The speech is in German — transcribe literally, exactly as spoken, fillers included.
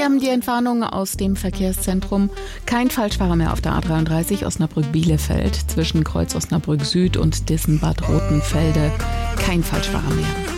Sie haben die Entwarnung aus dem Verkehrszentrum. Kein Falschfahrer mehr auf der A dreiunddreißig Osnabrück-Bielefeld zwischen Kreuz Osnabrück Süd und Dissenbad Rothenfelde. Kein Falschfahrer mehr.